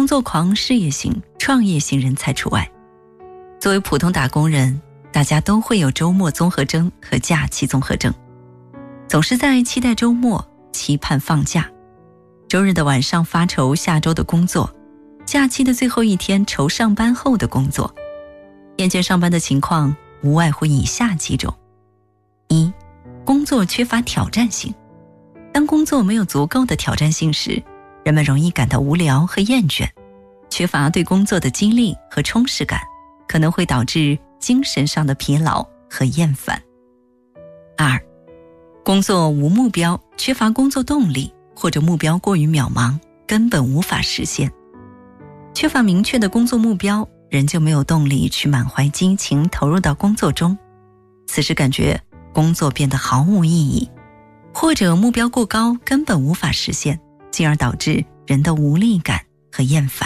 作狂、事业型、创业型人才除外。作为普通打工人，大家都会有周末综合征和假期综合征，总是在期待周末，期盼放假。周日的晚上发愁下周的工作，假期的最后一天愁上班后的工作。厌倦上班的情况无外乎以下几种：一、工作缺乏挑战性。当工作没有足够的挑战性时，人们容易感到无聊和厌倦，缺乏对工作的激励和充实感，可能会导致精神上的疲劳和厌烦。二、工作无目标，缺乏工作动力，或者目标过于渺茫，根本无法实现。缺乏明确的工作目标，人就没有动力去满怀激情投入到工作中，此时感觉工作变得毫无意义，或者目标过高，根本无法实现，进而导致人的无力感和厌烦。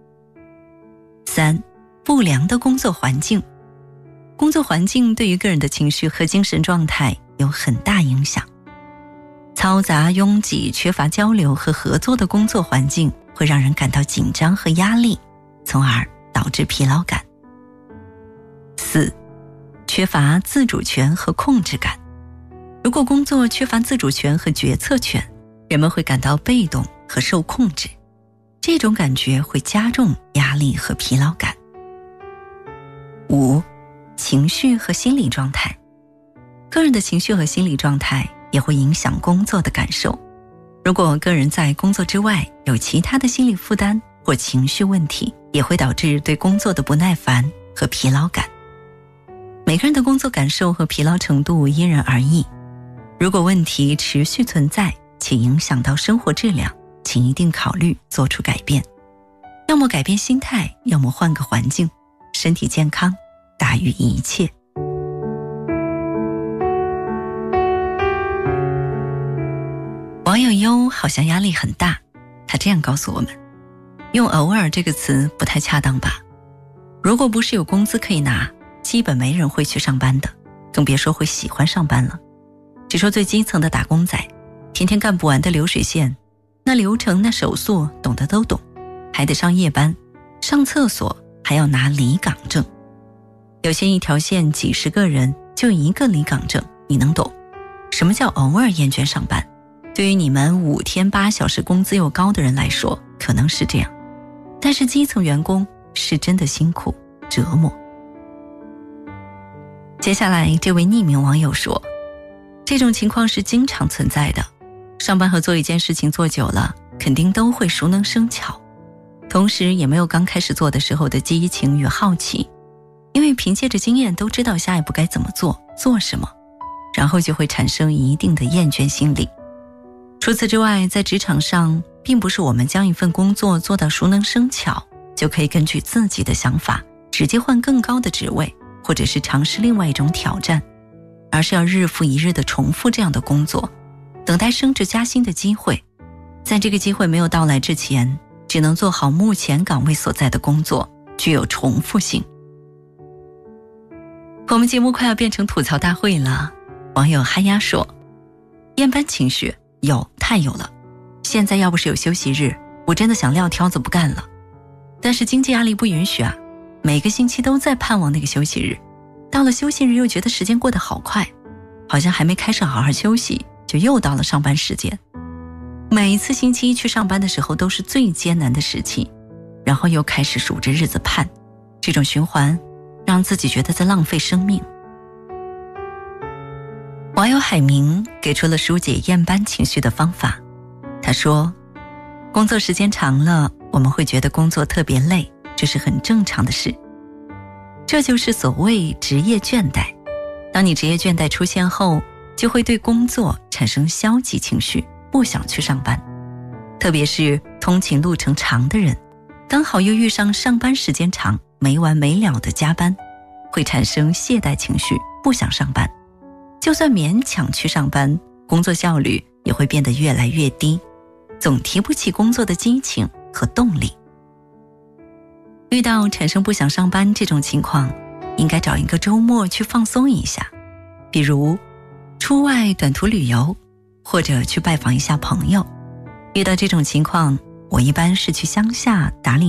三、不良的工作环境。工作环境对于个人的情绪和精神状态有很大影响。嘈杂、拥挤、缺乏交流和合作的工作环境会让人感到紧张和压力，从而导致疲劳感。四、缺乏自主权和控制感。如果工作缺乏自主权和决策权，人们会感到被动和受控制，这种感觉会加重压力和疲劳感。五、情绪和心理状态。个人的情绪和心理状态也会影响工作的感受。如果个人在工作之外有其他的心理负担或情绪问题，也会导致对工作的不耐烦和疲劳感。每个人的工作感受和疲劳程度因人而异，如果问题持续存在且影响到生活质量，请一定考虑做出改变。要么改变心态，要么换个环境，身体健康大于一切。网友优好像压力很大，他这样告诉我们，用偶尔这个词不太恰当吧。如果不是有工资可以拿，基本没人会去上班的，更别说会喜欢上班了。只说最基层的打工仔，天天干不完的流水线，那流程那手速懂得都懂，还得上夜班，上厕所还要拿离岗证。有些一条线几十个人就一个离岗证，你能懂什么叫偶尔厌倦上班？对于你们5天8小时工资又高的人来说可能是这样，但是基层员工是真的辛苦折磨。接下来这位匿名网友说，这种情况是经常存在的，上班和做一件事情做久了，肯定都会熟能生巧，同时也没有刚开始做的时候的激情与好奇，因为凭借着经验都知道下一步该怎么做，做什么，然后就会产生一定的厌倦心理。除此之外，在职场上，并不是我们将一份工作做到熟能生巧，就可以根据自己的想法直接换更高的职位，或者是尝试另外一种挑战，而是要日复一日的重复这样的工作，等待升职加薪的机会。在这个机会没有到来之前，只能做好目前岗位所在的工作，具有重复性。我们节目快要变成吐槽大会了，网友哈丫说，厌班情绪太有了，现在要不是有休息日，我真的想撂挑子不干了。但是经济压力不允许啊，每个星期都在盼望那个休息日，到了休息日又觉得时间过得好快，好像还没开始好好休息，就又到了上班时间。每一次星期一去上班的时候都是最艰难的时期，然后又开始数着日子盼，这种循环让自己觉得在浪费生命。网友海明给出了疏解厌班情绪的方法。他说，工作时间长了，我们会觉得工作特别累，这是很正常的事。这就是所谓职业倦怠。当你职业倦怠出现后，就会对工作产生消极情绪，不想去上班。特别是通勤路程长的人，刚好又遇上上班时间长，没完没了的加班，会产生懈怠情绪，不想上班。就算勉强去上班，工作效率也会变得越来越低，总提不起工作的激情和动力。遇到产生不想上班这种情况，应该找一个周末去放松一下，比如出外短途旅游，或者去拜访一下朋友。遇到这种情况，我一般是去乡下打理